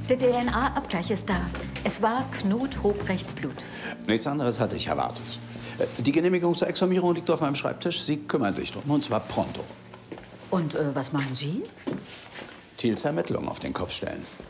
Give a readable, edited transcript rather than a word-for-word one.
Der DNA-Abgleich ist da. Es war Knut Hobrechts Blut. Nichts anderes hatte ich erwartet. Die Genehmigung zur Exhumierung liegt auf meinem Schreibtisch. Sie kümmern sich drum, und zwar pronto. Und was machen Sie? Thiels Ermittlungen auf den Kopf stellen.